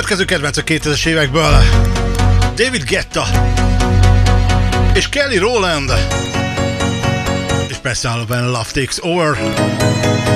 Következő kedvenc a 2000-es évekből. David Guetta és Kelly Rowland és persze Love Takes Over.